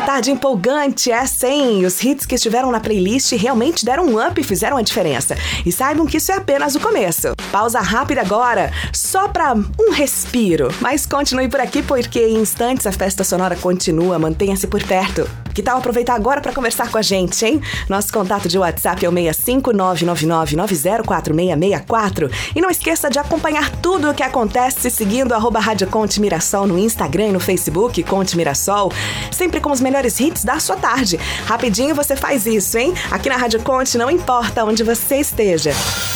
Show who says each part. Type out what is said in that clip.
Speaker 1: tarde empolgante essa, hein? Os hits que estiveram na playlist realmente deram um up e fizeram a diferença. E saibam que isso é apenas o começo. Pausa rápida agora, só pra um respiro. Mas continue por aqui porque em instantes a festa sonora continua, mantenha-se por perto. Que tal aproveitar agora para conversar com a gente, hein? Nosso contato de WhatsApp é o 65999904664. E não esqueça de acompanhar tudo o que acontece seguindo @Rádio Conte Mirassol no Instagram e no Facebook, Conte Mirassol, sempre com os melhores hits da sua tarde. Rapidinho você faz isso, hein? Aqui na Rádio Conte, não importa onde você esteja.